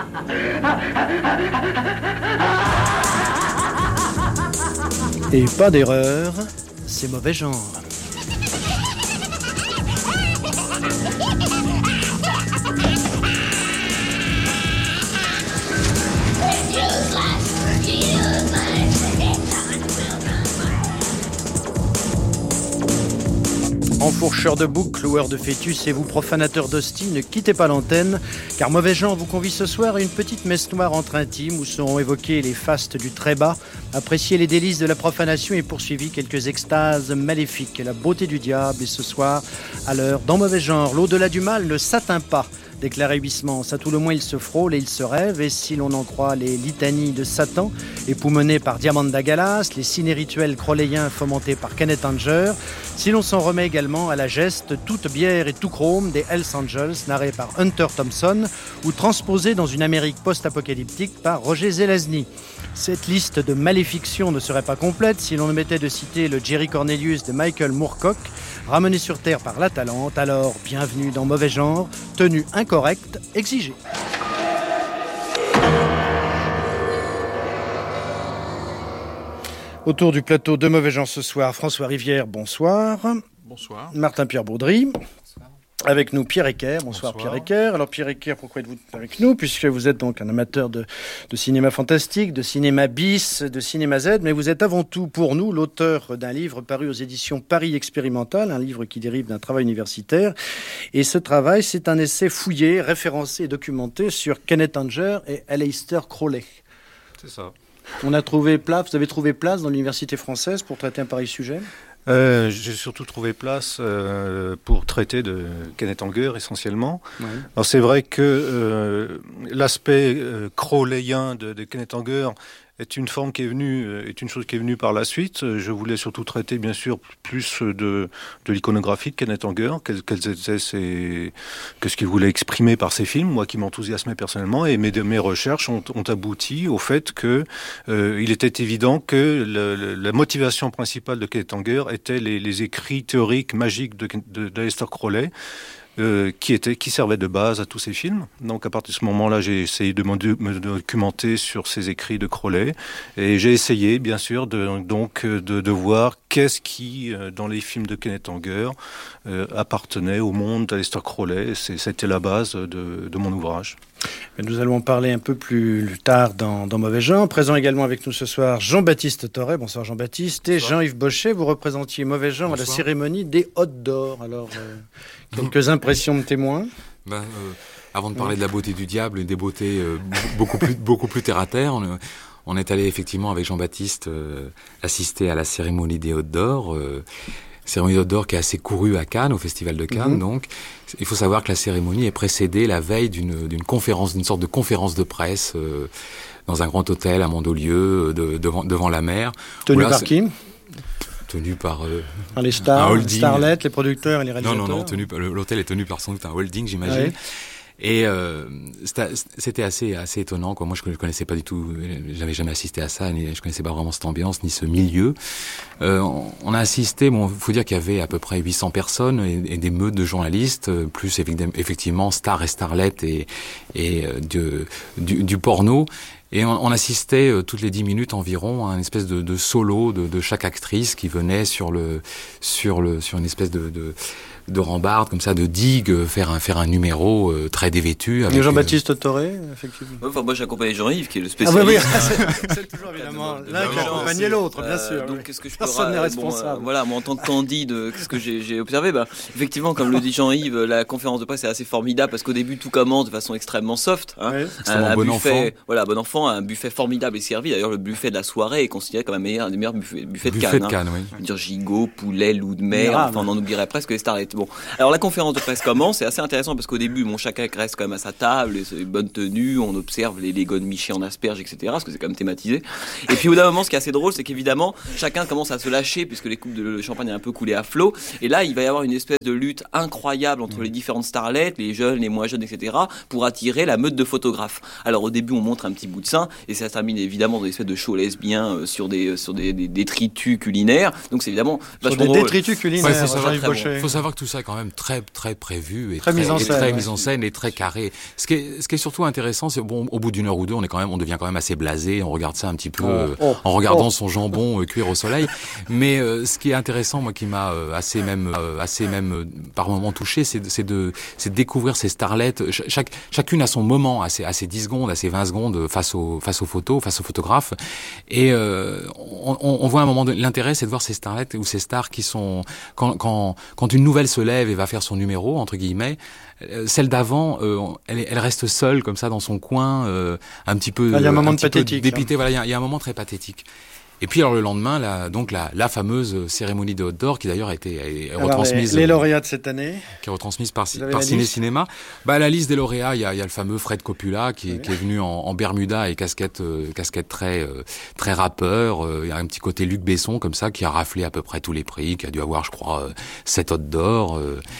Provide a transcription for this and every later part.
Et pas d'erreur, c'est mauvais genre. Enfourcheurs de boucs, loueurs de fœtus et vous profanateurs d'hosties, ne quittez pas l'antenne, car Mauvais Genre vous convie ce soir à une petite messe noire entre intimes où seront évoqués les fastes du très bas, apprécier les délices de la profanation et poursuivi quelques extases maléfiques. La beauté du diable et ce soir, à l'heure, dans Mauvais Genre, l'au-delà du mal ne s'atteint pas. Déclaré Huysmans, à tout le moins il se frôle et il se rêve, et si l'on en croit les litanies de Satan, époumonées par Diamanda Galas, les ciné-rituels crowleyens fomentés par Kenneth Anger, si l'on s'en remet également à la geste toute bière et tout chrome des Hells Angels, narrés par Hunter Thompson, ou transposés dans une Amérique post-apocalyptique par Roger Zelazny. Cette liste de maléfictions ne serait pas complète si l'on omettait de citer le Jerry Cornelius de Michael Moorcock, ramené sur terre par la Talente. Alors, bienvenue dans Mauvais Genre, tenue incorrecte, exigée. Autour du plateau de Mauvais Genre ce soir, François Rivière, bonsoir. Bonsoir. Martin-Pierre Baudry. Avec nous, Pierre Ecker. Bonsoir. Pierre Ecker. Alors, Pierre Ecker, pourquoi êtes-vous avec nous? Puisque vous êtes donc un amateur de cinéma fantastique, de cinéma bis, de cinéma Z, mais vous êtes avant tout, pour nous, l'auteur d'un livre paru aux éditions Paris Expérimental, un livre qui dérive d'un travail universitaire. Et ce travail, c'est un essai fouillé, référencé et documenté sur Kenneth Anger et Aleister Crowley. C'est ça. Vous avez trouvé place dans l'université française pour traiter un pareil sujet? J'ai surtout trouvé place pour traiter de Kenneth Anger essentiellement. Ouais. Alors c'est vrai que l'aspect crowleyien de Kenneth Anger est une chose qui est venue par la suite. Je voulais surtout traiter bien sûr plus de l'iconographie de Kenneth Anger, qu'est-ce qu'il voulait exprimer par ses films, moi qui m'enthousiasmais personnellement, et mes recherches ont abouti au fait que il était évident que la motivation principale de Kenneth Anger était les écrits théoriques magiques d'Aleister Crowley, qui servait de base à tous ces films. Donc à partir de ce moment-là, j'ai essayé de me documenter sur ces écrits de Crowley, et j'ai essayé bien sûr de voir qu'est-ce qui dans les films de Kenneth Anger appartenait au monde d'Aleister Crowley. C'était la base de mon ouvrage. Nous allons en parler un peu plus tard dans Mauvais Genre. Présent également avec nous ce soir, Jean-Baptiste Torret. Bonsoir Jean-Baptiste. Et Jean-Yves Bochet, vous représentiez Mauvais Genre à la cérémonie des Hôtes d'Or. Alors, quelques impressions de témoins. Avant de parler de la beauté du diable et des beautés beaucoup plus terre à terre, on est allé effectivement avec Jean-Baptiste assister à la cérémonie des Hôtes d'Or. Cérémonie d'Hôtes d'Or qui est assez courue à Cannes, au Festival de Cannes. Donc, il faut savoir que la cérémonie est précédée la veille d'une conférence, d'une sorte de conférence de presse dans un grand hôtel à Mandelieu, devant la mer. Tenu par qui? Tenu par les stars, les starlets, les producteurs et les réalisateurs. Non, l'hôtel est tenu par sans doute un holding, j'imagine. Ouais. Et c'était assez étonnant, quoi. Moi, je connaissais pas du tout, j'avais jamais assisté à ça, je connaissais pas vraiment cette ambiance ni ce milieu. On a assisté, faut dire qu'il y avait à peu près 800 personnes et des meutes de journalistes, plus effectivement stars et starlettes et du porno. Et on assistait toutes les 10 minutes environ à une espèce de solo de chaque actrice qui venait sur une espèce de rambarde, comme ça, de digue, faire un numéro très dévêtu. Avec Jean-Baptiste Torret, effectivement. Enfin, moi, j'accompagnais Jean-Yves, qui est le spécialiste. C'est toujours évidemment l'un qui accompagnait l'autre, bien sûr. Donc, qu'est-ce que je Personne n'est responsable. Voilà, moi, en tant que Candide, qu'est-ce que j'ai observé? Effectivement, comme le dit Jean-Yves, la conférence de presse est assez formidable parce qu'au début, tout commence de façon extrêmement soft. Extrêmement bon enfant. Voilà, bon enfant, un buffet formidable est servi. D'ailleurs, le buffet de la soirée est considéré comme un des meilleurs buffets de Cannes. Oui. Dire gigot, poulet, loup de mer, enfin, on en oublierait presque les starlets. Bon. Alors, la conférence de presse commence, c'est assez intéressant parce qu'au début, chacun reste quand même à sa table, les bonnes tenues, on observe les gones michés en asperges, etc., parce que c'est quand même thématisé. Et puis, au bout d'un moment, ce qui est assez drôle, c'est qu'évidemment, chacun commence à se lâcher puisque les coupes de champagne ont un peu coulé à flot. Et là, il va y avoir une espèce de lutte incroyable entre les différentes starlettes, les jeunes, les moins jeunes, etc., pour attirer la meute de photographes. Alors, au début, on montre un petit bout de sein et ça se termine évidemment dans une espèce de show lesbien sur des détritus culinaires. Donc, c'est évidemment vachement drôle. Détritus culinaires. Il faut savoir que tout ça est quand même très très prévu et très mise en scène et très carré. Ce qui est surtout intéressant, c'est bon, au bout d'une heure ou deux, on devient quand même assez blasé. On regarde ça un petit peu en regardant son jambon cuire au soleil. Mais ce qui est intéressant, moi, qui m'a assez même par moments touché, c'est de découvrir ces starlettes. Chacune a son moment, à ses 10 secondes, à ses 20 secondes face aux photos, face aux photographes. Et on voit un moment l'intérêt, c'est de voir ces starlettes ou ces stars qui sont quand une nouvelle se lève et va faire son numéro entre guillemets, celle d'avant, elle reste seule comme ça dans son coin, un petit peu. Il y a un moment pathétique. Dépité, voilà, il y a un moment très pathétique. Et puis alors le lendemain, la fameuse cérémonie de Hot d'Or qui d'ailleurs a été retransmise. Les lauréats de cette année. Qui est retransmise par Ciné-Cinéma. La liste des lauréats, il y a le fameux Fred Coppola qui est venu en Bermuda et casquette très rappeur. Il y a un petit côté Luc Besson comme ça qui a raflé à peu près tous les prix, qui a dû avoir, je crois, 7 Hot d'Or.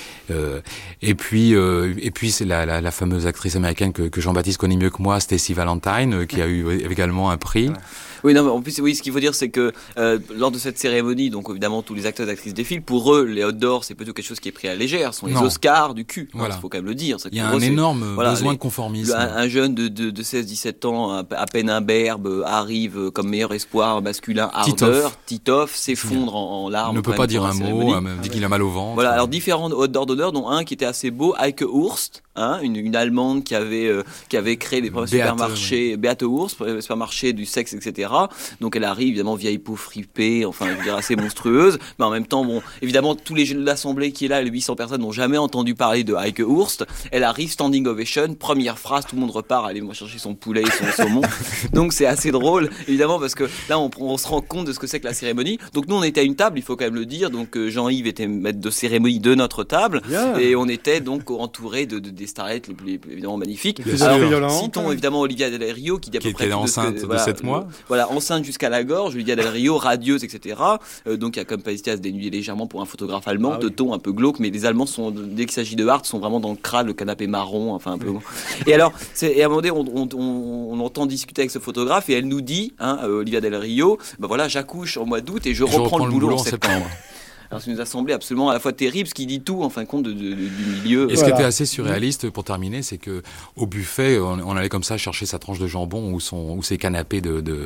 Et puis c'est la fameuse actrice américaine que Jean-Baptiste connaît mieux que moi, Stacey Valentine, qui a eu également un prix. Voilà. Oui, non, mais en plus, oui, ce qu'il faut dire, c'est que lors de cette cérémonie, donc évidemment, tous les acteurs et actrices défilent. Pour eux, les Hot d'Or, c'est plutôt quelque chose qui est pris à la légère. Ce sont les Oscars du cul. Voilà. Il faut quand même le dire. Il y a un énorme besoin de conformisme. Un jeune de 16-17 ans, à peine imberbe, arrive comme meilleur espoir masculin ardeur. Titoff s'effondre en larmes. Ne peut pas dire un mot, dit qu'il a mal au ventre. Voilà, alors différents Hot d'Or d'honneur, dont un qui était assez beau, Heike Hurst, une Allemande qui avait créé des premiers supermarchés, Beate Hurst, supermarchés du sexe, etc. Donc elle arrive, évidemment, vieille peau fripée, enfin, je veux dire, assez monstrueuse, mais en même temps, bon, évidemment, tous les jeunes de l'Assemblée qui est là, les 800 personnes n'ont jamais entendu parler de Heike Hurst. Elle arrive, standing ovation, première phrase, tout le monde repart, allez, moi chercher son poulet et son saumon. Donc c'est assez drôle, évidemment, parce que là, on se rend compte de ce que c'est que la cérémonie. Donc nous, on était à une table, il faut quand même le dire, donc Jean-Yves était maître de cérémonie de notre table, et on était donc entouré des starlettes les plus évidemment magnifiques. Alors, citons évidemment Olivia Del Rio, qui était enceinte de 7 mois. Voilà, enceinte jusqu'à la gorge, Olivia Del Rio, radieuse, etc. Donc il y a comme capacité à se dénuder légèrement pour un photographe allemand, de ton un peu glauque, mais les Allemands sont, dès qu'il s'agit de art, sont vraiment dans le crâne, le canapé marron, enfin un peu. Et alors, et à un moment donné, on entend discuter avec ce photographe et elle nous dit, Olivia Del Rio, voilà, j'accouche en mois d'août et je reprends le boulot en septembre. Alors ça nous a semblé absolument à la fois terrible, ce qui dit tout en fin de compte du milieu. Et ce qui était assez surréaliste pour terminer, c'est que au buffet, on allait comme ça chercher sa tranche de jambon ou ses canapés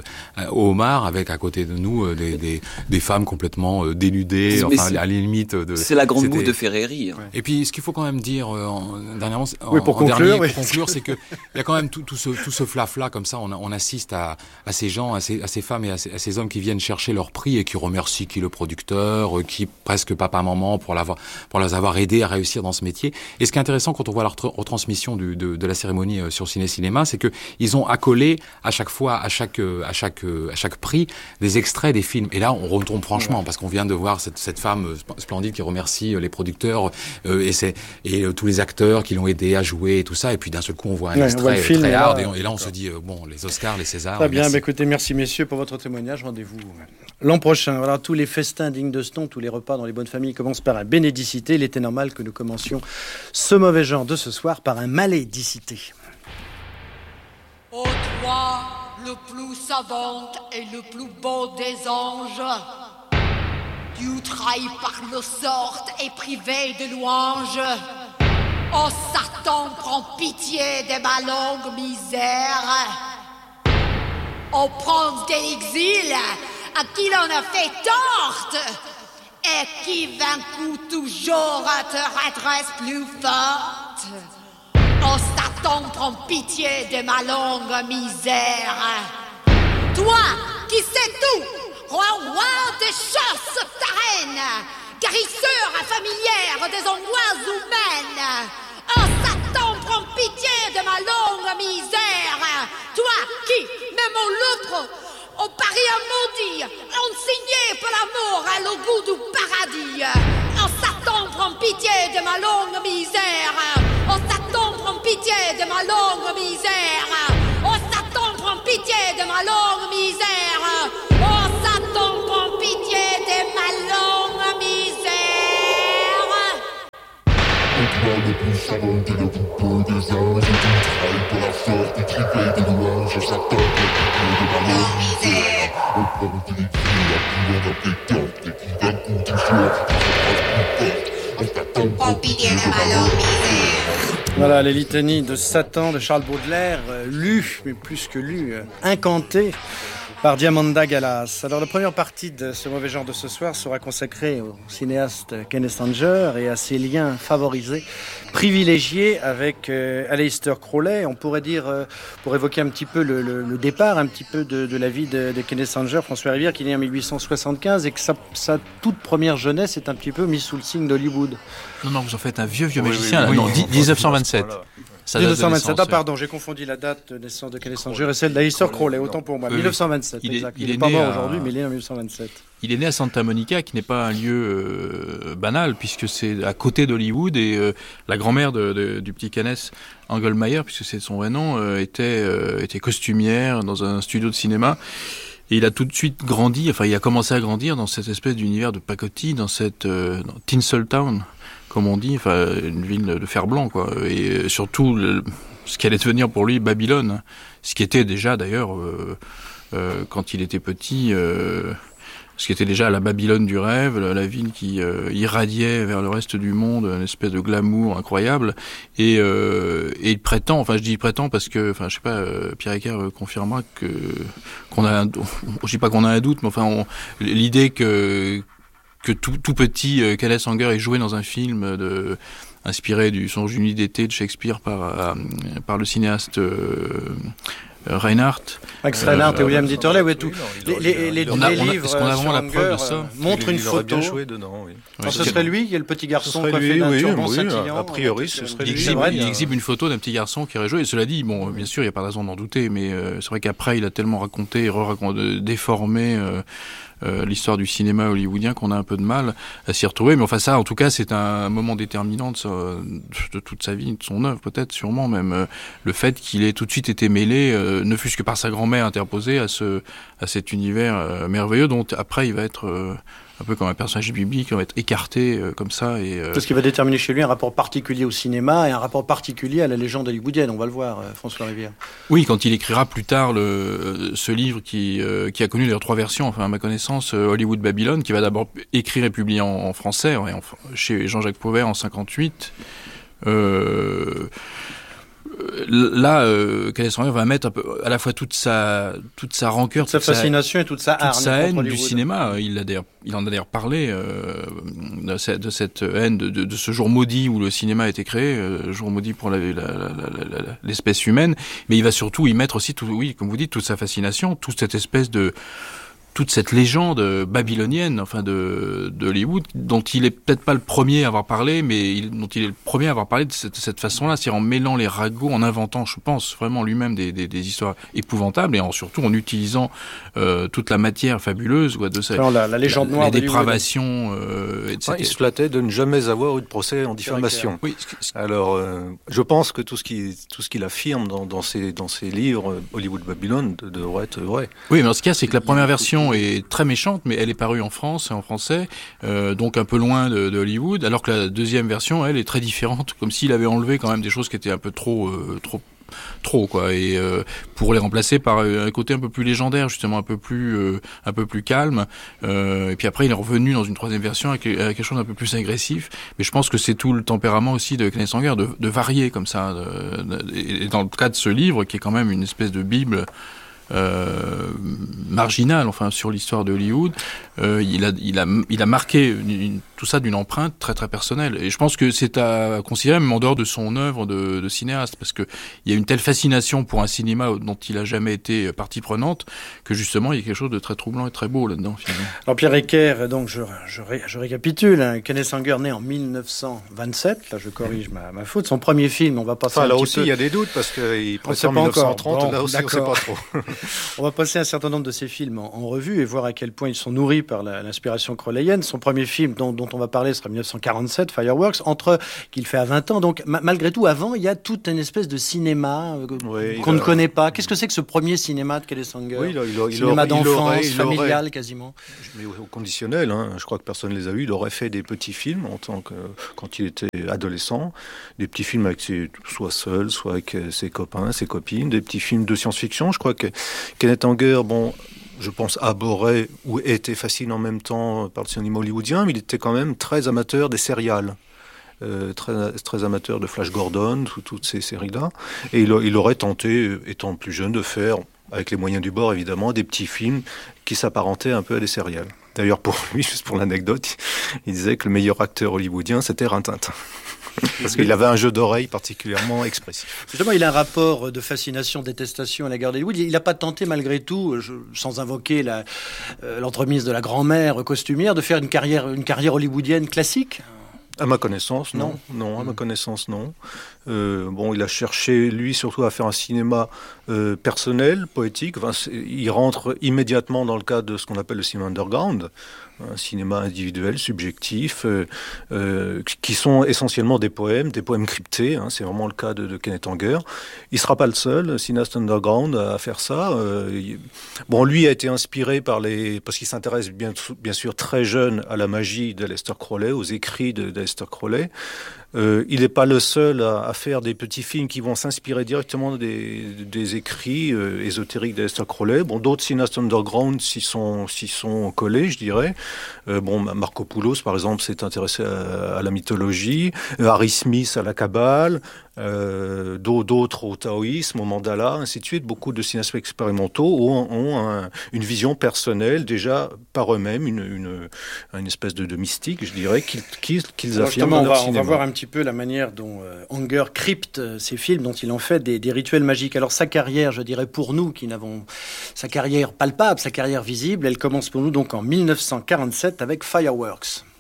au homard, avec à côté de nous des femmes complètement dénudées, enfin à la limite de. C'est la grande bouffe de Ferreri. Ouais. Et puis ce qu'il faut quand même dire dernièrement, pour conclure, c'est que il y a quand même tout ce flafla comme ça. On assiste à ces gens, à ces femmes et à ces hommes qui viennent chercher leur prix et qui remercient le producteur, qui presque papa-maman pour les avoir aidés à réussir dans ce métier. Et ce qui est intéressant quand on voit la retransmission de la cérémonie sur Ciné-Cinéma, c'est que ils ont accolé à chaque fois, à chaque prix, des extraits des films. Et là, on retombe franchement, parce qu'on vient de voir cette femme splendide qui remercie les producteurs et tous les acteurs qui l'ont aidé à jouer et tout ça. Et puis d'un seul coup, on voit un extrait très hard. Et là, on se dit, les Oscars, les Césars. Très bien, écoutez, merci messieurs pour votre témoignage. Rendez-vous l'an prochain. Voilà, tous les festins dignes de ce nom, tous les repas dans les bonnes familles commencent par un bénédicité. Il était normal que nous commencions ce mauvais genre de ce soir par un malédicité. Ô toi, le plus savant et le plus beau des anges, tu trahi par le sort et privé de louange. Ô Satan, prends pitié de ma longue misère. Ô prince de l'exil, à qui l'on a fait tort, et qui vaincu toujours te redresse plus forte. Oh Satan, prends pitié de ma longue misère. Toi qui sais tout, roi des choses subterraines, guérisseur familière des angoisses humaines. Oh Satan, prends pitié de ma longue misère. Toi qui, même en l'autre, au Paris à maudit, enseigné par l'amour à le goût du paradis. Oh Satan, prends pitié de ma longue misère. Oh Satan, prends pitié de ma longue misère. Oh Satan, prends pitié de ma longue misère. Oh Satan, prends pitié de ma longue misère. Et toi le plus savant et le plus beau des anges, tu trahis pour la sorte et triplé de louanges. Satan, de ma longue misère. Au point de l'exil, à qui l'on a fait tort, et qui d'un coup toujours, Voilà, les litanies de Satan de Charles Baudelaire, lues, mais plus que lues, incantées par Diamanda Gallas. Alors la première partie de ce mauvais genre de ce soir sera consacrée au cinéaste Kenneth Anger et à ses liens favorisés, privilégiés avec Aleister Crowley. On pourrait dire, pour évoquer un petit peu le départ, un petit peu de la vie de Kenneth Anger, François Rivière, qui est né en 1875 et que sa toute première jeunesse est un petit peu mise sous le signe d'Hollywood. Non, vous en faites un vieux magicien. Oui, 1927. 1927, pardon, j'ai confondu la date de naissance de Kenneth Anger et celle d'Aleister Crowley, autant pour moi. 1927, exact. Il est pas mort aujourd'hui, mais il est né en 1927. Il est né à Santa Monica, qui n'est pas un lieu banal, puisque c'est à côté d'Hollywood, et la grand-mère du petit Kenneth Engelmeyer, puisque c'est son vrai nom, était costumière dans un studio de cinéma. Et il a tout de suite grandi, il a commencé à grandir dans cette espèce d'univers de pacotille, dans cette dans Tinseltown, comme on dit, une ville de fer blanc, quoi. Et surtout, ce qui allait devenir pour lui Babylone, ce qui était déjà d'ailleurs, quand il était petit, ce qui était déjà la Babylone du rêve, la ville qui irradiait vers le reste du monde une espèce de glamour incroyable. Et il prétend, je dis il prétend parce que, je sais pas, Pierre Ecker confirmera qu'on a, je dis pas qu'on a un doute, mais l'idée que tout petit Kenneth Anger est joué dans un film inspiré du Songe d'une nuit d'été de Shakespeare par le cinéaste Reinhardt. Max Reinhardt et William Dieterle, oui, tout. Les livres est-ce qu'on a vraiment la preuve de ça montrent une photo. Bien joué dedans, oui. Alors, ce serait lui, il y a le petit garçon coiffé d'un turban scintillant. A priori, ce serait lui. Il exhibe une photo d'un petit garçon qui aurait joué. Et cela dit, bien sûr, il n'y a pas de raison d'en douter, mais c'est vrai qu'après, il a tellement raconté et re-raconté, déformé l'histoire du cinéma hollywoodien qu'on a un peu de mal à s'y retrouver. Mais ça, en tout cas, c'est un moment déterminant de toute sa vie, de son œuvre, peut-être, sûrement même. Le fait qu'il ait tout de suite été mêlé, ne fût-ce que par sa grand-mère interposée, à cet univers merveilleux dont après il va être un peu comme un personnage biblique, il va être écarté comme ça. C'est ce qui va déterminer chez lui un rapport particulier au cinéma et un rapport particulier à la légende hollywoodienne, on va le voir, François Rivière. Oui, quand il écrira plus tard ce livre qui a connu d'ailleurs 3 versions, à ma connaissance, Hollywood Babylone, qui va d'abord écrire et publier en français, chez Jean-Jacques Pauvert en 58. Là, Kenneth Anger va mettre un peu, à la fois toute sa rancœur, toute sa fascination et toute sa haine du cinéma. Il en a d'ailleurs parlé de cette haine, de ce jour maudit où le cinéma a été créé, jour maudit pour l'espèce humaine. Mais il va surtout y mettre aussi, comme vous dites, toute sa fascination, toute cette légende babylonienne, de Hollywood, dont il est peut-être pas le premier à avoir parlé, mais dont il est le premier à avoir parlé de cette façon-là, c'est-à-dire en mêlant les ragots, en inventant, je pense, vraiment lui-même des histoires épouvantables, et surtout en utilisant toute la matière fabuleuse, la légende noire, les dépravations, etc. Il se flattait de ne jamais avoir eu de procès en diffamation. Oui. Alors, je pense que tout ce qu'il affirme dans ses livres, Hollywood Babylone, devrait être vrai. Oui, mais en ce cas, c'est que la première version est très méchante, mais elle est parue en France et en français, donc un peu loin de Hollywood, alors que la deuxième version, elle, est très différente, comme s'il avait enlevé quand même des choses qui étaient un peu trop quoi, et pour les remplacer par un côté un peu plus légendaire, justement un peu plus calme, et puis après il est revenu dans une troisième version avec quelque chose d'un peu plus agressif, mais je pense que c'est tout le tempérament aussi de Kenneth Anger de varier comme ça, et dans le cas de ce livre qui est quand même une espèce de bible marginal, sur l'histoire de Hollywood, il a marqué tout ça d'une empreinte très très personnelle, et je pense que c'est à considérer même en dehors de son œuvre de cinéaste, parce que il y a une telle fascination pour un cinéma dont il a jamais été partie prenante, que justement il y a quelque chose de très troublant et très beau là-dedans, finalement. Alors Pierre Ecker, donc je récapitule, Kenneth Anger né en 1927, là je corrige ma faute, son premier film, on va passer là aussi il y a des doutes, parce qu'il prétend 1930, là aussi on sait pas trop. On va passer un certain nombre de ses films en revue et voir à quel point ils sont nourris par l'inspiration crowleyenne. Son premier film dont on va parler sera 1947, Fireworks, qu'il fait à 20 ans. Donc malgré tout, avant, il y a toute une espèce de cinéma qu'on ne connaît pas. Qu'est-ce que c'est que ce premier cinéma de Kenneth Anger? Cinéma d'enfance, familial quasiment. Mais au conditionnel, je crois que personne ne les a eus. Il aurait fait des petits films quand il était adolescent, des petits films soit seul, soit avec ses copains, ses copines, des petits films de science-fiction. Je crois que Kenneth Anger, je pense, abhorrait ou était fasciné en même temps par le cinéma hollywoodien, mais il était quand même très amateur des sérials. très amateur de Flash Gordon, toutes ces séries-là. Et il aurait tenté, étant plus jeune, de faire, avec les moyens du bord évidemment, des petits films qui s'apparentaient un peu à des serials. D'ailleurs, pour lui, juste pour l'anecdote, il disait que le meilleur acteur hollywoodien, c'était Rintintin. Parce qu'il avait un jeu d'oreille particulièrement expressif. Justement, il a un rapport de fascination, détestation à la guerre d'Hollywood. Il n'a pas tenté, malgré tout, sans invoquer l'entremise de la grand-mère costumière, de faire une carrière hollywoodienne classique. À ma connaissance, non. Non, à ma connaissance, non. Il a cherché, lui, surtout à faire un cinéma personnel, poétique. Enfin, il rentre immédiatement dans le cadre de ce qu'on appelle le cinéma underground, un cinéma individuel, subjectif, qui sont essentiellement des poèmes cryptés. C'est vraiment le cas de Kenneth Anger. Il ne sera pas le seul cinéaste underground à faire ça. Lui a été inspiré parce qu'il s'intéresse bien sûr très jeune à la magie d'Aleister Crowley, aux écrits d'Aleister Crowley. Il n'est pas le seul à faire des petits films qui vont s'inspirer directement des écrits ésotériques d'Aleister Crowley. D'autres cinéastes underground s'y sont collés, je dirais. Marco Poulos, par exemple, s'est intéressé à la mythologie. Harry Smith à la Kabbale. D'autres au taoïsme, au mandala, ainsi de suite. Beaucoup de cinéastes expérimentaux ont une vision personnelle, déjà par eux-mêmes, une espèce de mystique, je dirais, qu'ils affirment dans leur cinéma. On va voir un petit peu la manière dont Anger crypte ces films, dont il en fait des rituels magiques. Alors sa carrière, je dirais pour nous qui n'avons sa carrière palpable, sa carrière visible, elle commence pour nous donc en 1947 avec Fireworks.